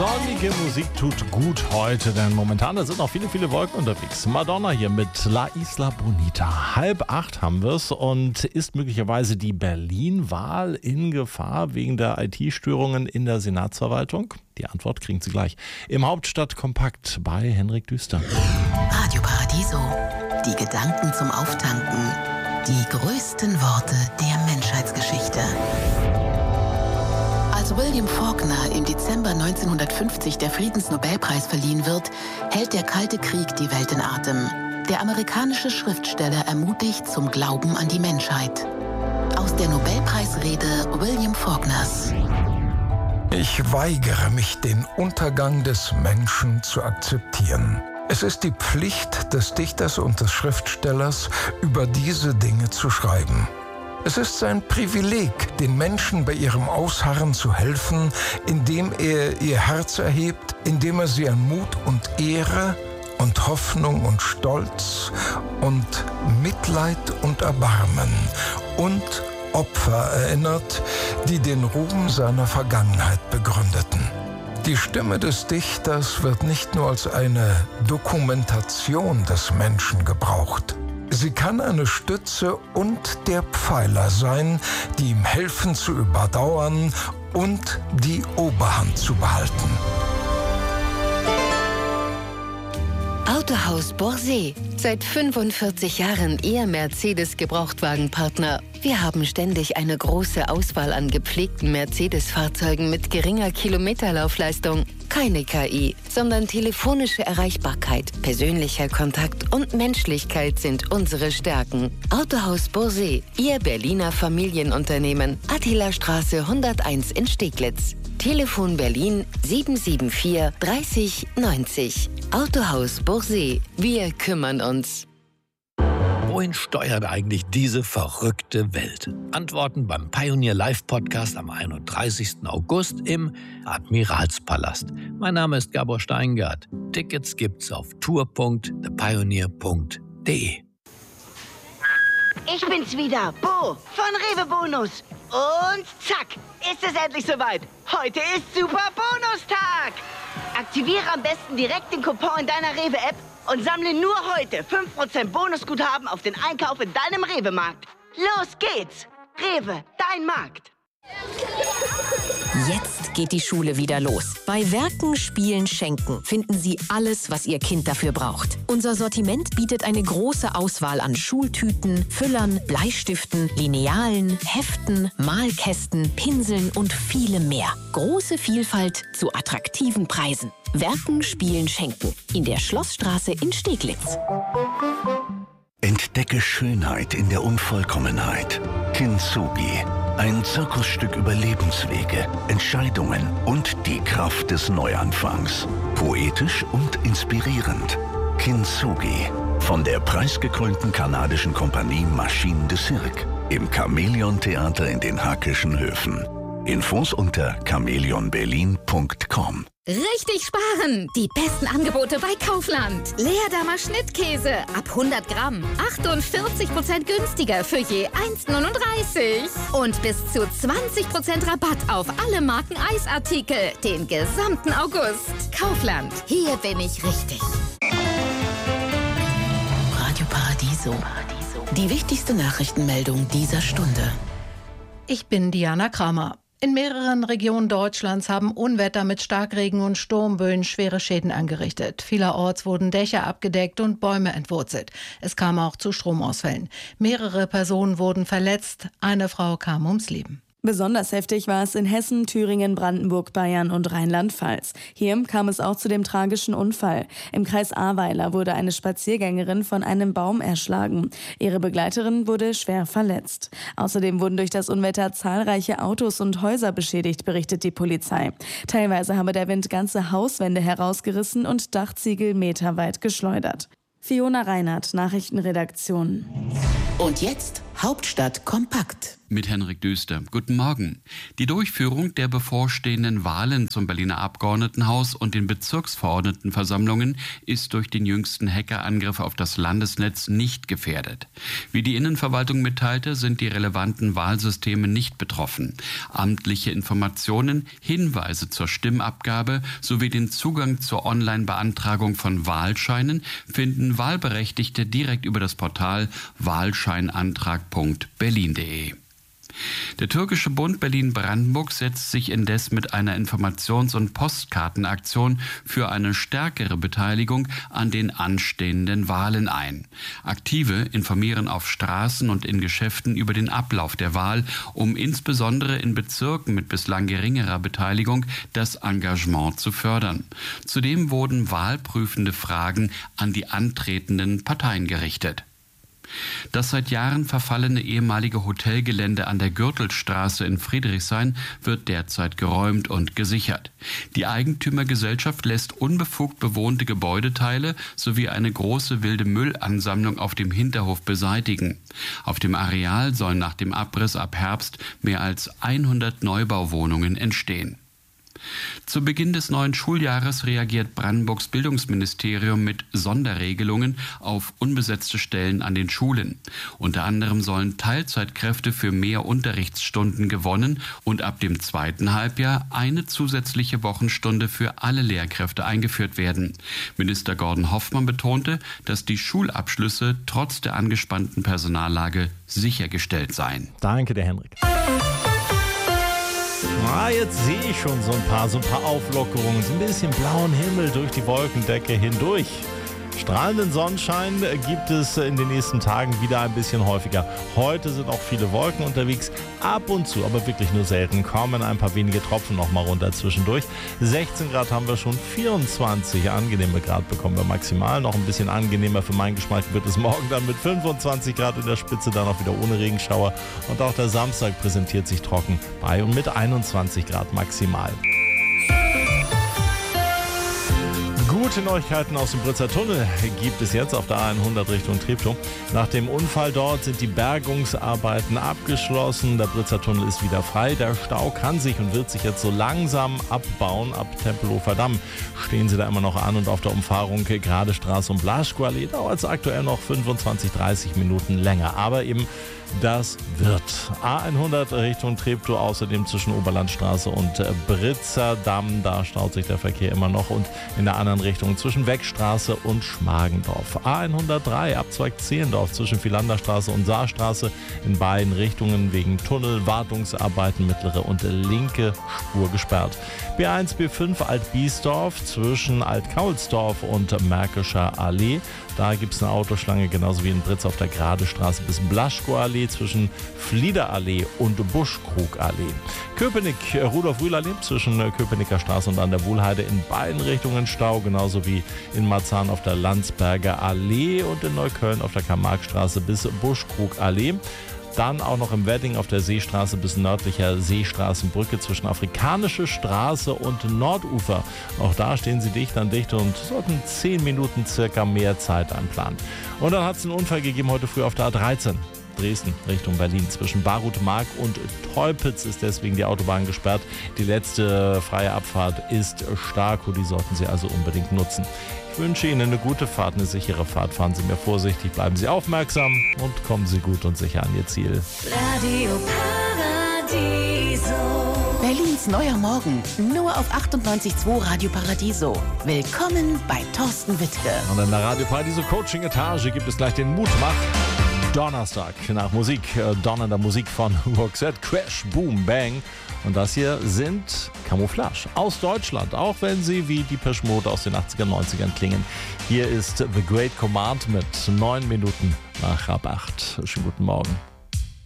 Sonnige Musik tut gut heute, denn momentan sind noch viele Wolken unterwegs. Madonna hier mit La Isla Bonita. 7:30 haben wir es und ist möglicherweise die Berlin-Wahl in Gefahr wegen der IT-Störungen in der Senatsverwaltung? Die Antwort kriegen Sie gleich im Hauptstadtkompakt bei Henrik Düster. Radio Paradiso. Die Gedanken zum Auftanken. Die größten Worte der Menschheitsgeschichte. Als William Faulkner im Dezember 1950 der Friedensnobelpreis verliehen wird, hält der Kalte Krieg die Welt in Atem. Der amerikanische Schriftsteller ermutigt zum Glauben an die Menschheit. Aus der Nobelpreisrede William Faulkners. Ich weigere mich, den Untergang des Menschen zu akzeptieren. Es ist die Pflicht des Dichters und des Schriftstellers, über diese Dinge zu schreiben. Es ist sein Privileg, den Menschen bei ihrem Ausharren zu helfen, indem er ihr Herz erhebt, indem er sie an Mut und Ehre und Hoffnung und Stolz und Mitleid und Erbarmen und Opfer erinnert, die den Ruhm seiner Vergangenheit begründeten. Die Stimme des Dichters wird nicht nur als eine Dokumentation des Menschen gebraucht. Sie kann eine Stütze und der Pfeiler sein, die ihm helfen zu überdauern und die Oberhand zu behalten. Autohaus Borsee. Seit 45 Jahren Ihr Mercedes-Gebrauchtwagenpartner. Wir haben ständig eine große Auswahl an gepflegten Mercedes-Fahrzeugen mit geringer Kilometerlaufleistung. Keine KI, sondern telefonische Erreichbarkeit, persönlicher Kontakt und Menschlichkeit sind unsere Stärken. Autohaus Borsee, Ihr Berliner Familienunternehmen. Attilastraße 101 in Steglitz. Telefon Berlin 774 30 90. Autohaus Borsee. Wir kümmern uns. Wohin steuert eigentlich diese verrückte Welt? Antworten beim Pioneer Live Podcast am 31. August im Admiralspalast. Mein Name ist Gabor Steingart. Tickets gibt's auf tour.thepioneer.de. Ich bin's wieder, Bo von Rewe Bonus. Und zack, ist es endlich soweit. Heute ist Super Bonustag. Aktiviere am besten direkt den Coupon in deiner Rewe-App und sammle nur heute 5% Bonusguthaben auf den Einkauf in deinem Rewe-Markt. Los geht's! Rewe, dein Markt. Jetzt geht die Schule wieder los. Bei Werken, Spielen, Schenken finden Sie alles, was Ihr Kind dafür braucht. Unser Sortiment bietet eine große Auswahl an Schultüten, Füllern, Bleistiften, Linealen, Heften, Malkästen, Pinseln und vielem mehr. Große Vielfalt zu attraktiven Preisen. Werken, Spielen, Schenken. In der Schlossstraße in Steglitz. Entdecke Schönheit in der Unvollkommenheit. Kintsugi. Ein Zirkusstück über Lebenswege, Entscheidungen und die Kraft des Neuanfangs. Poetisch und inspirierend. Kintsugi. Von der preisgekrönten kanadischen Kompanie Machine de Cirque. Im Chamäleon-Theater in den Hackischen Höfen. Infos unter chamäleonberlin.com. Richtig sparen! Die besten Angebote bei Kaufland. Leerdammer Schnittkäse ab 100 Gramm. 48% günstiger für je 1,39. Und bis zu 20% Rabatt auf alle Marken Eisartikel. Den gesamten August. Kaufland. Hier bin ich richtig. Radio Paradiso. Die wichtigste Nachrichtenmeldung dieser Stunde. Ich bin Diana Kramer. In mehreren Regionen Deutschlands haben Unwetter mit Starkregen und Sturmböen schwere Schäden angerichtet. Vielerorts wurden Dächer abgedeckt und Bäume entwurzelt. Es kam auch zu Stromausfällen. Mehrere Personen wurden verletzt. Eine Frau kam ums Leben. Besonders heftig war es in Hessen, Thüringen, Brandenburg, Bayern und Rheinland-Pfalz. Hier kam es auch zu dem tragischen Unfall. Im Kreis Ahrweiler wurde eine Spaziergängerin von einem Baum erschlagen. Ihre Begleiterin wurde schwer verletzt. Außerdem wurden durch das Unwetter zahlreiche Autos und Häuser beschädigt, berichtet die Polizei. Teilweise habe der Wind ganze Hauswände herausgerissen und Dachziegel meterweit geschleudert. Fiona Reinhardt, Nachrichtenredaktion. Und jetzt Hauptstadt kompakt. Mit Henrik Düster. Guten Morgen. Die Durchführung der bevorstehenden Wahlen zum Berliner Abgeordnetenhaus und den Bezirksverordnetenversammlungen ist durch den jüngsten Hackerangriff auf das Landesnetz nicht gefährdet. Wie die Innenverwaltung mitteilte, sind die relevanten Wahlsysteme nicht betroffen. Amtliche Informationen, Hinweise zur Stimmabgabe sowie den Zugang zur Online-Beantragung von Wahlscheinen finden Wahlberechtigte direkt über das Portal wahlscheinantrag.berlin.de. Der Türkische Bund Berlin-Brandenburg setzt sich indes mit einer Informations- und Postkartenaktion für eine stärkere Beteiligung an den anstehenden Wahlen ein. Aktive informieren auf Straßen und in Geschäften über den Ablauf der Wahl, um insbesondere in Bezirken mit bislang geringerer Beteiligung das Engagement zu fördern. Zudem wurden wahlprüfende Fragen an die antretenden Parteien gerichtet. Das seit Jahren verfallene ehemalige Hotelgelände an der Gürtelstraße in Friedrichshain wird derzeit geräumt und gesichert. Die Eigentümergesellschaft lässt unbefugt bewohnte Gebäudeteile sowie eine große wilde Müllansammlung auf dem Hinterhof beseitigen. Auf dem Areal sollen nach dem Abriss ab Herbst mehr als 100 Neubauwohnungen entstehen. Zu Beginn des neuen Schuljahres reagiert Brandenburgs Bildungsministerium mit Sonderregelungen auf unbesetzte Stellen an den Schulen. Unter anderem sollen Teilzeitkräfte für mehr Unterrichtsstunden gewonnen und ab dem zweiten Halbjahr eine zusätzliche Wochenstunde für alle Lehrkräfte eingeführt werden. Minister Gordon Hoffmann betonte, dass die Schulabschlüsse trotz der angespannten Personallage sichergestellt seien. Danke, der Henrik. Jetzt sehe ich schon so ein paar Auflockerungen, so ein bisschen blauen Himmel durch die Wolkendecke hindurch. Strahlenden Sonnenschein gibt es in den nächsten Tagen wieder ein bisschen häufiger. Heute sind auch viele Wolken unterwegs. Ab und zu, aber wirklich nur selten, kommen ein paar wenige Tropfen noch mal runter zwischendurch. 16 Grad haben wir schon, 24 angenehme Grad bekommen wir maximal. Noch ein bisschen angenehmer für meinen Geschmack wird es morgen dann mit 25 Grad in der Spitze, dann auch wieder ohne Regenschauer. Und auch der Samstag präsentiert sich trocken bei und mit 21 Grad maximal. Gute Neuigkeiten aus dem Britzer Tunnel gibt es jetzt auf der A100 Richtung Treptow. Nach dem Unfall dort sind die Bergungsarbeiten abgeschlossen. Der Britzer Tunnel ist wieder frei. Der Stau kann sich und wird sich jetzt so langsam abbauen. Ab Tempelhofer Damm stehen sie da immer noch an und auf der Umfahrung Grade Straße und Blaschko Allee dauert es aktuell noch 25, 30 Minuten länger. Aber eben das wird. A100 Richtung Treptow, außerdem zwischen Oberlandstraße und Britzer Damm. Da staut sich der Verkehr immer noch und in der anderen Richtung zwischen Weckstraße und Schmargendorf. A103 Abzweig Zehlendorf zwischen Philanderstraße und Saarstraße in beiden Richtungen wegen Tunnel, Wartungsarbeiten mittlere und linke Spur gesperrt. B1, B5 Alt-Biesdorf zwischen Alt-Kaulsdorf und Märkischer Allee. Da gibt es eine Autoschlange, genauso wie in Britz auf der Gradestraße bis Blaschko Allee zwischen Fliederallee und Buschkrugallee. Köpenick, Rudolf-Rühl-Allee zwischen Köpenicker Straße und an der Wuhlheide in beiden Richtungen Stau, genauso wie in Marzahn auf der Landsberger Allee und in Neukölln auf der Karl-Marx-Straße bis Buschkrugallee. Dann auch noch im Wedding auf der Seestraße bis nördlicher Seestraßenbrücke zwischen Afrikanische Straße und Nordufer. Auch da stehen sie dicht an dicht und sollten 10 Minuten circa mehr Zeit einplanen. Und dann hat es einen Unfall gegeben heute früh auf der A13. Dresden Richtung Berlin. Zwischen Barutmark und Teupitz ist deswegen die Autobahn gesperrt. Die letzte freie Abfahrt ist Starkow, die sollten Sie also unbedingt nutzen. Ich wünsche Ihnen eine gute Fahrt, eine sichere Fahrt. Fahren Sie mir vorsichtig, bleiben Sie aufmerksam und kommen Sie gut und sicher an Ihr Ziel. Radio Paradiso. Berlins neuer Morgen, nur auf 98.2 Radio Paradiso. Willkommen bei Thorsten Wittke. Und in der Radio Paradiso Coaching Etage gibt es gleich den Mutmach. Donnerstag nach Musik, donnernder Musik von Roxette, Crash, Boom, Bang. Und das hier sind Camouflage aus Deutschland, auch wenn sie wie Depeche Mode aus den 80er, 90ern klingen. Hier ist The Great Command mit 9 Minuten nach halb 8. Schönen guten Morgen.